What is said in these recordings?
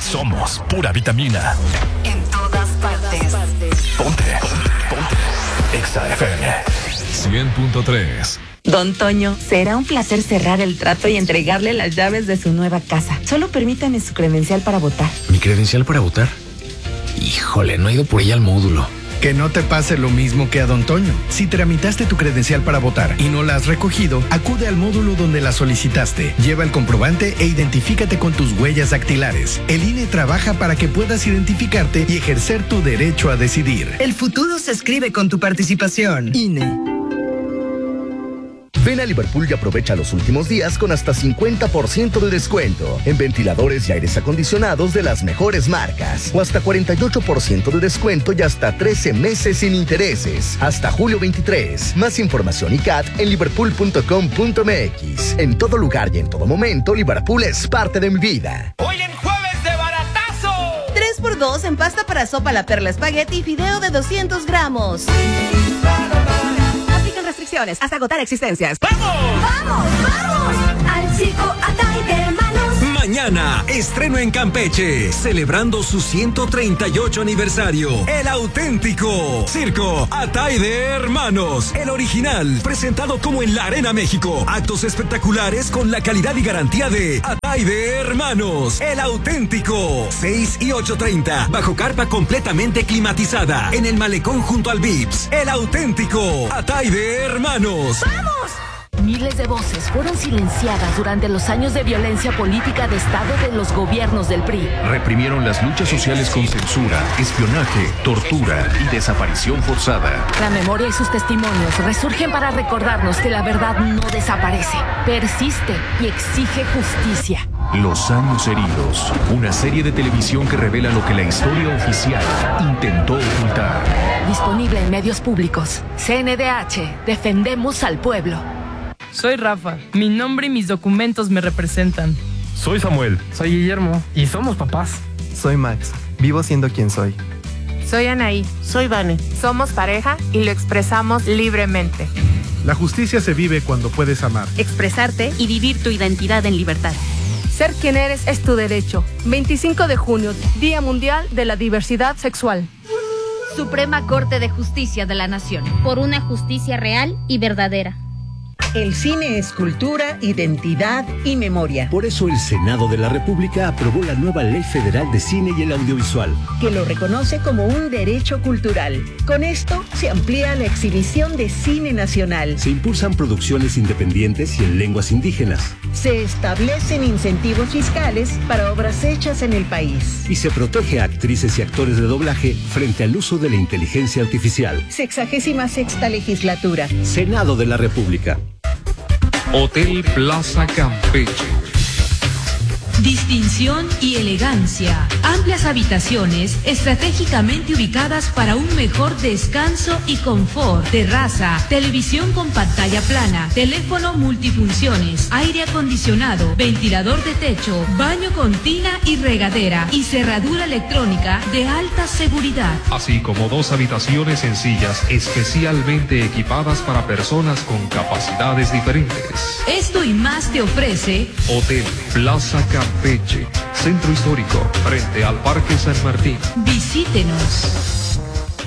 Somos pura vitamina. En todas partes. Ponte. Exa FM 100.3. Don Toño, será un placer cerrar el trato y entregarle las llaves de su nueva casa. Solo permítame su credencial para votar. ¿Mi credencial para votar? Híjole, no he ido por ella al módulo. Que no te pase lo mismo que a Don Toño. Si tramitaste tu credencial para votar y no la has recogido, acude al módulo donde la solicitaste. Lleva el comprobante e identifícate con tus huellas dactilares. El INE trabaja para que puedas identificarte y ejercer tu derecho a decidir. El futuro se escribe con tu participación. INE. Ven a Liverpool y aprovecha los últimos días con hasta 50% de descuento en ventiladores y aires acondicionados de las mejores marcas, o hasta 48% de descuento y hasta 13 meses sin intereses, hasta julio 23. Más información y CAT en liverpool.com.mx. En todo lugar y en todo momento, Liverpool es parte de mi vida. ¡Hoy en jueves de baratazo! 3x2 en pasta para sopa La Perla Espagueti y fideo de 200 gramos. Restricciones hasta agotar existencias. ¡Vamos! ¡Vamos! Al circo Atay de Hermanos. Mañana, estreno en Campeche, celebrando su 138 aniversario. El auténtico Circo Atay de Hermanos, el original, presentado como en la Arena México. Actos espectaculares con la calidad y garantía de Atay de Hermanos, el auténtico. 6 y 8:30, bajo carpa completamente climatizada, en el malecón junto al Vips. El auténtico Atay de Hermanos. ¡Vamos! Miles de voces fueron silenciadas durante los años de violencia política de Estado de los gobiernos del PRI. Reprimieron las luchas sociales con censura, espionaje, tortura y desaparición forzada. La memoria y sus testimonios resurgen para recordarnos que la verdad no desaparece, persiste y exige justicia. Los años heridos, una serie de televisión que revela lo que la historia oficial intentó ocultar. Disponible en medios públicos. CNDH, defendemos al pueblo. Soy Rafa, mi nombre y mis documentos me representan. Soy Samuel. Soy Guillermo. Y somos papás. Soy Max, vivo siendo quien soy. Soy Anaí. Soy Vane. Somos pareja y lo expresamos libremente. La justicia se vive cuando puedes amar, expresarte y vivir tu identidad en libertad. Ser quien eres es tu derecho. 25 de junio, Día Mundial de la Diversidad Sexual. Suprema Corte de Justicia de la Nación. Por una justicia real y verdadera. El cine es cultura, identidad y memoria. Por eso el Senado de la República aprobó la nueva Ley Federal de Cine y el Audiovisual, que lo reconoce como un derecho cultural. Con esto se amplía la exhibición de cine nacional. Se impulsan producciones independientes y en lenguas indígenas. Se establecen incentivos fiscales para obras hechas en el país. Y se protege a actrices y actores de doblaje frente al uso de la inteligencia artificial. 66ª legislatura. Senado de la República. Hotel Plaza Campeche. Distinción y elegancia. Amplias habitaciones estratégicamente ubicadas para un mejor descanso y confort. Terraza, televisión con pantalla plana, teléfono multifunciones, aire acondicionado, ventilador de techo, baño con tina y regadera y cerradura electrónica de alta seguridad. Así como 2 habitaciones sencillas especialmente equipadas para personas con capacidades diferentes. Esto y más te ofrece Hotel Plaza Campeche, Centro Histórico, frente al Parque San Martín. Visítenos.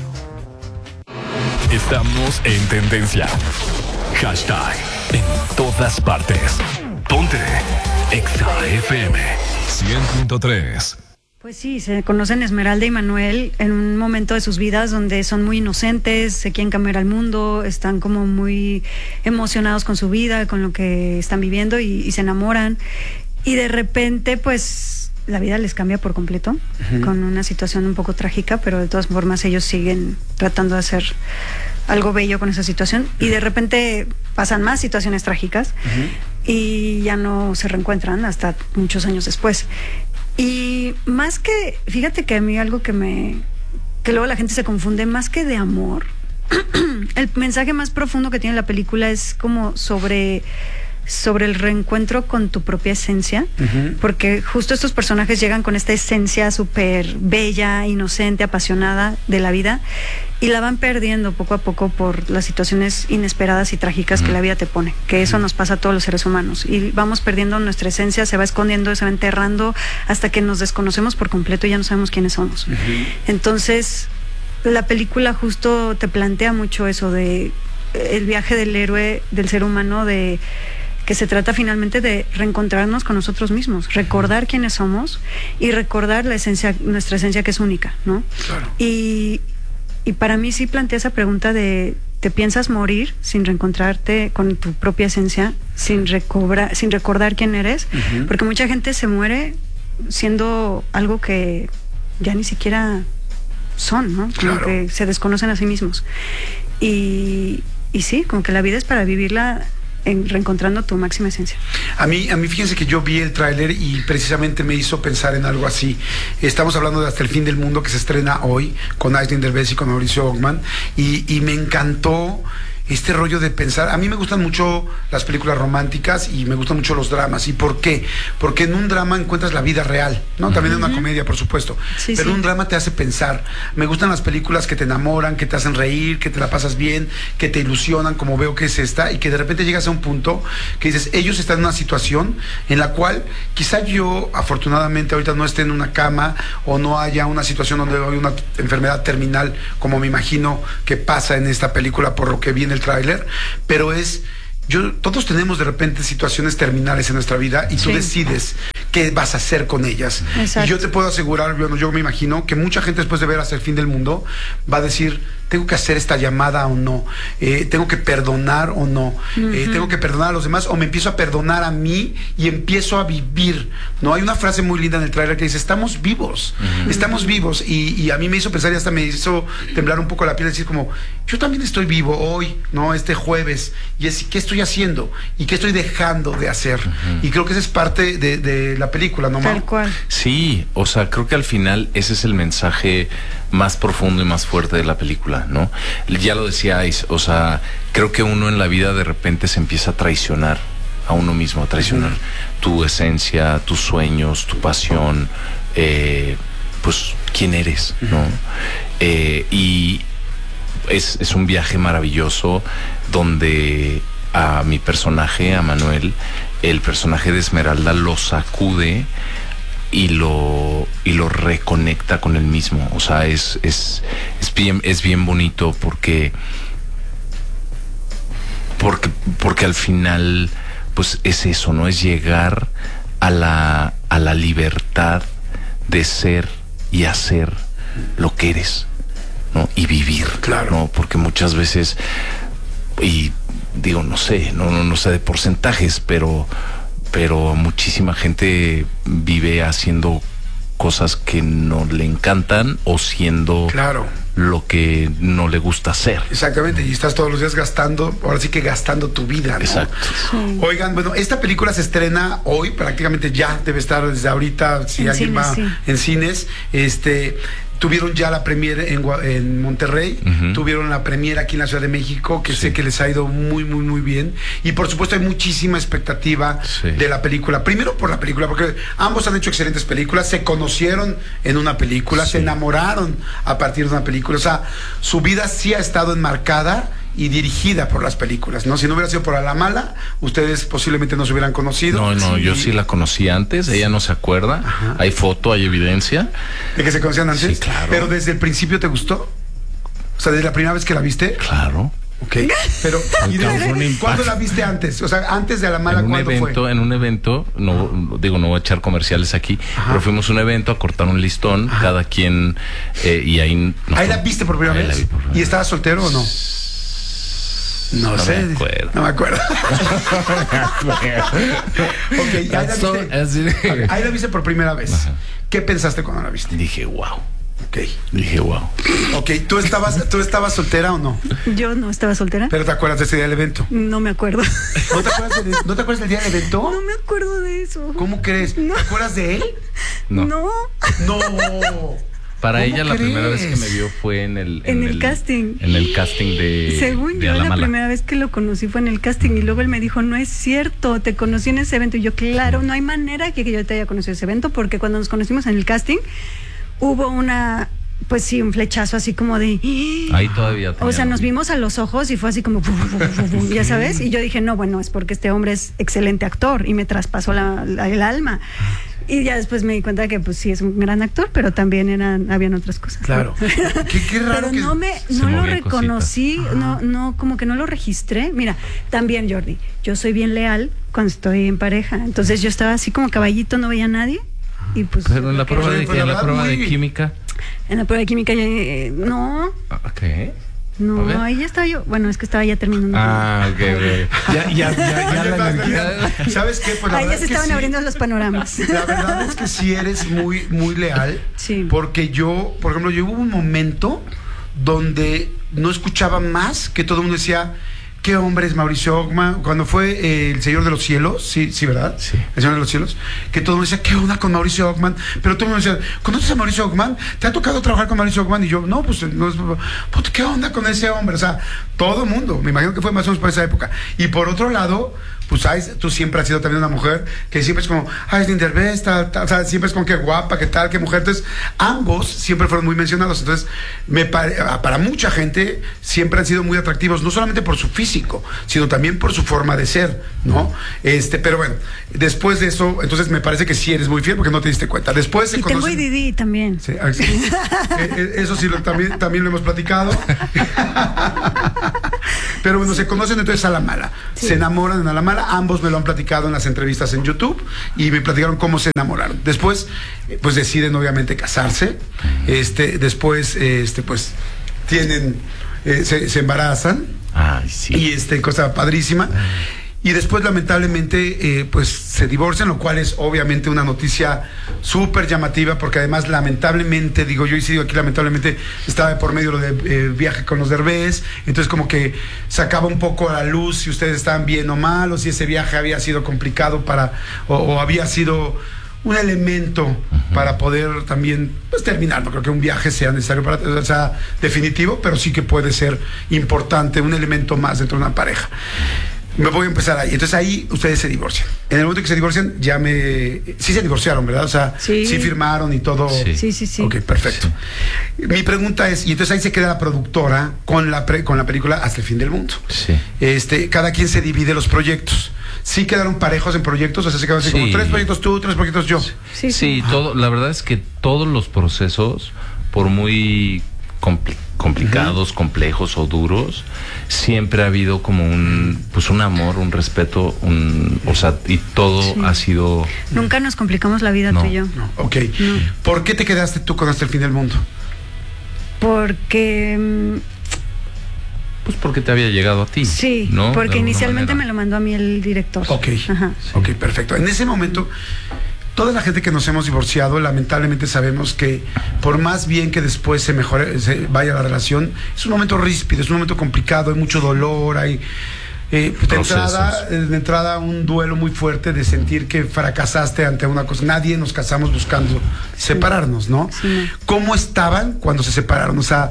Estamos en tendencia. Hashtag en todas partes. Ponte Exa FM 100.3. Pues sí, se conocen Esmeralda y Manuel en un momento de sus vidas donde son muy inocentes, se quieren cambiar al mundo, están como muy emocionados con su vida, con lo que están viviendo y se enamoran. Y de repente, pues, la vida les cambia por completo, con una situación un poco trágica, pero de todas formas ellos siguen tratando de hacer algo bello con esa situación. Y de repente pasan más situaciones trágicas y ya no se reencuentran hasta muchos años después. Y más que, fíjate que a mí algo que luego la gente se confunde, más que de amor, el mensaje más profundo que tiene la película es como sobre sobre el reencuentro con tu propia esencia, porque justo estos personajes llegan con esta esencia súper bella, inocente, apasionada de la vida, y la van perdiendo poco a poco por las situaciones inesperadas y trágicas que la vida te pone, que eso nos pasa a todos los seres humanos, y vamos perdiendo nuestra esencia, se va escondiendo, se va enterrando, hasta que nos desconocemos por completo y ya no sabemos quiénes somos. Entonces, la película justo te plantea mucho eso de el viaje del héroe, del ser humano, de que se trata finalmente de reencontrarnos con nosotros mismos, recordar quiénes somos y recordar la esencia, nuestra esencia, que es única, ¿no? Claro. Y para mí sí plantea esa pregunta de, ¿te piensas morir sin reencontrarte con tu propia esencia, sin recordar quién eres? Porque mucha gente se muere siendo algo que ya ni siquiera son, ¿no? Como que se desconocen a sí mismos. Y sí, como que la vida es para vivirla reencontrando tu máxima esencia. A mí fíjense que yo vi el tráiler y precisamente me hizo pensar en algo así. Estamos hablando de Hasta el fin del mundo, que se estrena hoy con Aislinn Derbez y con Mauricio Ockman, y me encantó este rollo de pensar. A mí me gustan mucho las películas románticas y me gustan mucho los dramas. ¿Y por qué? Porque en un drama encuentras la vida real, ¿no? También en una comedia, por supuesto. Sí, pero un drama te hace pensar. Me gustan las películas que te enamoran, que te hacen reír, que te la pasas bien, que te ilusionan, como veo que es esta, y que de repente llegas a un punto que dices, ellos están en una situación en la cual quizá yo, afortunadamente, ahorita no esté en una cama o no haya una situación donde hay una enfermedad terminal, como me imagino que pasa en esta película por lo que vi en el tráiler, pero todos tenemos de repente situaciones terminales en nuestra vida y tú decides qué vas a hacer con ellas. Exacto. Y yo te puedo asegurar, yo me imagino que mucha gente después de ver Hasta el fin del mundo va a decir, tengo que hacer esta llamada o no, tengo que perdonar o no, tengo que perdonar a los demás o me empiezo a perdonar a mí y empiezo a vivir, ¿no? Hay una frase muy linda en el tráiler que dice, estamos vivos, estamos vivos, y a mí me hizo pensar y hasta me hizo temblar un poco la piel, decir como, yo también estoy vivo hoy, ¿no? Este jueves, y es, ¿qué estoy haciendo? ¿Y qué estoy dejando de hacer? Y creo que esa es parte de la película, ¿no, Mau? Tal cual. Sí, o sea, creo que al final ese es el mensaje más profundo y más fuerte de la película, ¿no? Ya lo decíais, o sea, creo que uno en la vida de repente se empieza a traicionar a uno mismo, a traicionar tu esencia, tus sueños, tu pasión, pues quién eres, ¿no? Y es un viaje maravilloso donde a mi personaje, a Manuel, el personaje de Esmeralda lo sacude y lo reconecta con él mismo. O sea, es bien bonito porque al final pues es eso, ¿no? Es llegar a la libertad de ser y hacer lo que eres, ¿no? Y vivir, claro, ¿no? Porque muchas veces, y digo, no sé de porcentajes, pero muchísima gente vive haciendo cosas que no le encantan o siendo lo que no le gusta hacer. Exactamente, y estás todos los días gastando, ahora sí que gastando tu vida, ¿no? Exacto. Sí. Oigan, bueno, esta película se estrena hoy, prácticamente ya debe estar desde ahorita, si alguien va en cines. Tuvieron ya la premiere en Monterrey, tuvieron la premiere aquí en la Ciudad de México, que sé que les ha ido muy, muy, muy bien. Y por supuesto hay muchísima expectativa de la película. Primero por la película, porque ambos han hecho excelentes películas, se conocieron en una película, se enamoraron a partir de una película. O sea, su vida sí ha estado enmarcada y dirigida por las películas, ¿no? Si no hubiera sido por A la Mala, ustedes posiblemente no se hubieran conocido. No, yo sí la conocí antes, ella no se acuerda. Hay foto, hay evidencia. ¿De que se conocían antes? Sí, claro. ¿Pero desde el principio te gustó? O sea, ¿desde la primera vez que la viste? Claro. Ok, pero ¿cuándo la viste antes? O sea, antes de A la Mala, ¿cuándo fue? En un evento, no voy a echar comerciales aquí, pero fuimos a un evento a cortar un listón, cada quien, y ahí... ¿Ahí la viste por primera vez? ¿Y estabas soltero o no? No sé. No me acuerdo. Ok, ahí la viste por primera vez. ¿Qué pensaste cuando la viste? Dije, wow. Dije, wow. Ok, ¿tú estabas soltera o no? Yo no estaba soltera. ¿Pero te acuerdas de ese día del evento? No me acuerdo. ¿No te acuerdas del día del evento? No me acuerdo de eso. ¿Cómo crees? No. ¿Te acuerdas de él? No. No. Para ella la primera vez que me vio fue en el casting. En el casting de Según de yo, Alamala. la primera vez que lo conocí fue en el casting y luego él me dijo, no es cierto, te conocí en ese evento. Y yo, claro, no hay manera que yo te haya conocido ese evento, porque cuando nos conocimos en el casting hubo pues sí, un flechazo así como de... Ahí todavía. O sea, nos vimos a los ojos y fue así como... ya sabes, y yo dije, no, bueno, es porque este hombre es excelente actor y me traspasó el alma. Y ya después me di cuenta que pues sí es un gran actor, pero también habían otras cosas. Claro. Qué raro. Pero no lo reconocí, no, como que no lo registré. Mira, también, Jordi, yo soy bien leal cuando estoy en pareja. Entonces yo estaba así como caballito, no veía a nadie. Y pues, pero en la prueba de química. En la prueba de química no. ¿Qué? No, ahí ya estaba yo. Bueno, es que estaba ya terminando. Ok. Ya la energía. ¿Sabes qué? Pues ahí ya se estaban abriendo los panoramas. La verdad es que sí eres muy, muy leal. Sí. Porque yo, por ejemplo, hubo un momento donde no escuchaba más, que todo el mundo decía, ¿qué hombre es Mauricio Ockman? Cuando fue El Señor de los Cielos, sí, ¿verdad? Sí. El Señor de los Cielos, que todo el mundo decía, ¿qué onda con Mauricio Ockman? Pero todo el mundo decía, ¿conoces a Mauricio Ockman? ¿Te ha tocado trabajar con Mauricio Ockman? Y yo, no, pues, ¿qué onda con ese hombre? O sea, todo el mundo, me imagino que fue más o menos por esa época. Y por otro lado, pues, ¿sabes? Tú siempre has sido también una mujer que siempre es como, Aislinn Derbez, o sea, siempre es como, qué guapa, qué tal, qué mujer. Entonces, ambos siempre fueron muy mencionados. Entonces, para mucha gente, siempre han sido muy atractivos, no solamente por su físico, sino también por su forma de ser, ¿no? Pero bueno, después de eso, entonces me parece que sí eres muy fiel porque no te diste cuenta. Después se conocen... tengo IDD también. Sí, eso sí, también lo hemos platicado. Pero bueno, se conocen entonces a la mala. Sí. Se enamoran en Alamala. Ambos me lo han platicado en las entrevistas en YouTube y me platicaron cómo se enamoraron. Después, pues deciden obviamente casarse. Después, pues tienen, se embarazan. Ay, sí. Y cosa padrísima. Y después, lamentablemente, pues se divorcian, lo cual es obviamente una noticia súper llamativa, porque además, lamentablemente, digo yo, y sí digo aquí, lamentablemente, estaba de por medio lo de Viaje con los Derbez, entonces como que sacaba un poco a la luz si ustedes estaban bien o mal, o si ese viaje había sido complicado o había sido un elemento para poder también pues terminar. No creo que un viaje sea necesario sea definitivo, pero sí que puede ser importante, un elemento más dentro de una pareja. Me voy a empezar ahí. Entonces ahí ustedes se divorcian. En el momento que se divorcian, sí se divorciaron, ¿verdad? O sea, sí firmaron y todo. Sí. Ok, perfecto. Sí. Mi pregunta es, y entonces ahí se queda la productora con la película Hasta el Fin del Mundo. Sí. Cada quien se divide los proyectos. ¿Sí quedaron parejos en proyectos? O sea, se quedaron así como 3 proyectos tú, 3 proyectos yo. Sí, la verdad es que todos los procesos, por muy complicados, complejos o duros, siempre ha habido como un amor, un respeto, o sea, y todo ha sido... Nunca nos complicamos la vida tú y yo. No, ok. No. ¿Por qué te quedaste tú con Hasta el Fin del Mundo? Porque... Pues porque te había llegado a ti. Sí, ¿no? Porque inicialmente me lo mandó a mí el director. Ok, ok, perfecto. En ese momento... Toda la gente que nos hemos divorciado, lamentablemente sabemos que por más bien que después se vaya la relación, es un momento ríspido, es un momento complicado, hay mucho dolor, hay de entrada un duelo muy fuerte de sentir que fracasaste ante una cosa. Nadie nos casamos buscando separarnos, ¿no? Sí. ¿Cómo estaban cuando se separaron? O sea,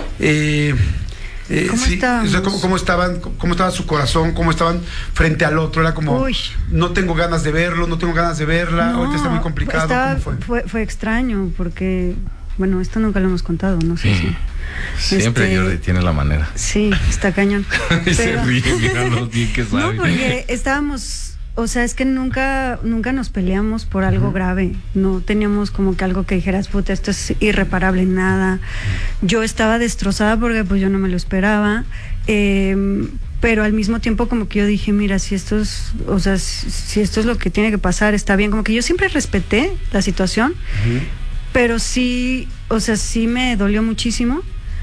¿Cómo estaba su corazón? ¿Cómo estaban frente al otro? Era como, no tengo ganas de verlo, no tengo ganas de verla, ahorita está muy complicado. ¿Cómo fue extraño, porque, bueno, esto nunca lo hemos contado, no sé si... Siempre Jordi tiene la manera. Sí, está cañón. Y se ríe, míralo bien que sabe. No, porque estábamos... O sea, es que nunca nos peleamos por algo grave. No teníamos como que algo que dijeras, puta, esto es irreparable, nada. Yo estaba destrozada porque pues yo no me lo esperaba. Pero al mismo tiempo como que yo dije, mira, si esto es lo que tiene que pasar, está bien. Como que yo siempre respeté la situación, pero sí, o sea, sí me dolió muchísimo.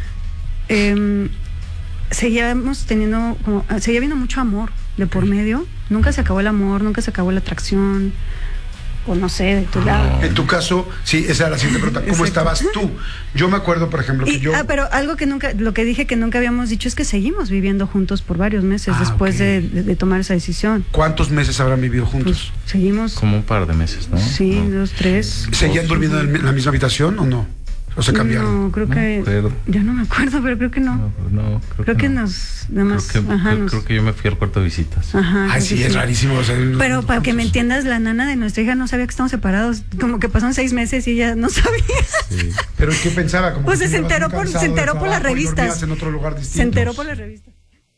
Seguía habiendo mucho amor de por medio. Nunca se acabó el amor, nunca se acabó la atracción, o no sé, de tu lado. En tu caso, sí, esa era la siguiente pregunta. ¿Cómo estabas tú? Yo me acuerdo, por ejemplo, que yo... pero algo que nunca, lo que dije que nunca habíamos dicho es que seguimos viviendo juntos por varios meses después de tomar esa decisión. ¿Cuántos meses habrán vivido juntos? Pues, seguimos... Como un par de meses, ¿no? Sí, 2, 3. ¿Seguían durmiendo en la misma habitación o no? ¿O se cambiaron? No, creo que... Ya no me acuerdo, pero creo que no. Creo que nos... Nada más, creo que yo me fui al cuarto de visitas. Ajá. Ay, sí, es rarísimo. O sea, pero para que me entiendas, la nana de nuestra hija no sabía que estamos separados. Como que pasaron 6 meses y ella no sabía. Sí. ¿Pero qué pensaba? Como pues se enteró por las revistas. En otro lugar distinto. Se enteró por las revistas.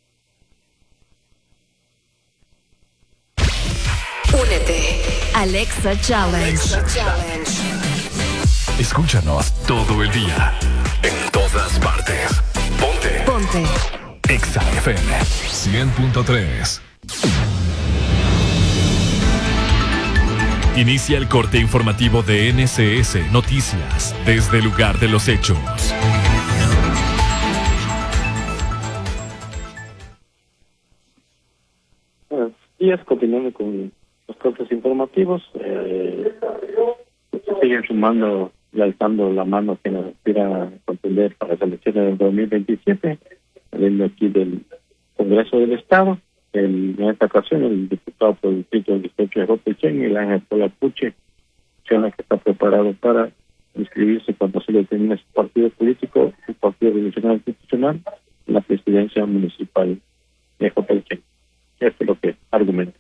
Únete. Alexa Challenge. Escúchanos todo el día, en todas partes. Ponte. Exa FM 100.3. Inicia el corte informativo de NCS Noticias desde el lugar de los hechos. Buenos días, continuando con los cortes informativos. Siguen sumando y alzando la mano que nos aspira a contender para las elecciones del 2027, saliendo aquí del Congreso del Estado. En esta ocasión, el diputado por el distrito 18 de Jopelchen, el Ángel Polapuche, que está preparado para inscribirse cuando se le termine su partido político, el Partido Revolucionario Institucional, en la presidencia municipal de Jopelchen. Esto es lo que argumenta.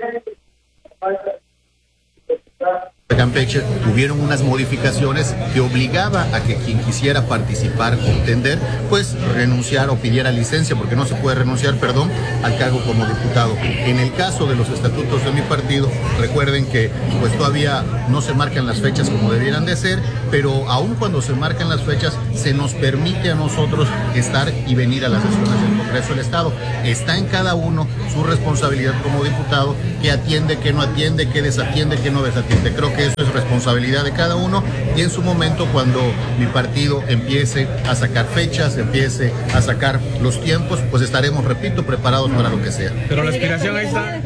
Campeche tuvieron unas modificaciones que obligaba a que quien quisiera participar, contender, pues renunciara o pidiera licencia, porque no se puede renunciar, al cargo como diputado. En el caso de los estatutos de mi partido, recuerden que pues todavía no se marcan las fechas como debieran de ser, pero aun cuando se marcan las fechas, se nos permite a nosotros estar y venir a las sesiones del Congreso del Estado. Está en cada uno su responsabilidad como diputado, que atiende, que no atiende, que desatiende, que no desatiende. Creo que eso es responsabilidad de cada uno, y en su momento, cuando mi partido empiece a sacar fechas, empiece a sacar los tiempos, pues estaremos, repito, preparados para lo que sea. Pero la aspiración ahí está.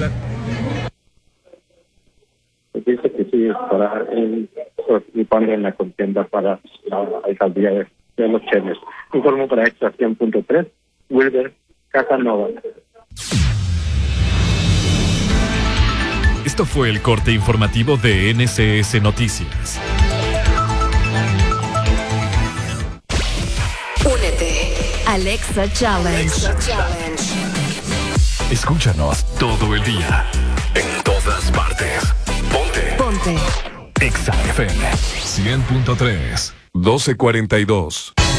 Dice que sigue participando en la contienda para la alcaldía de Los Cheles. Informo para Extra 100.3, Wilber Casanova. Esto fue el corte informativo de NCS Noticias. Únete. Alexa Challenge. Escúchanos todo el día, en todas partes. Ponte. Exa FM 100.3. 12:42.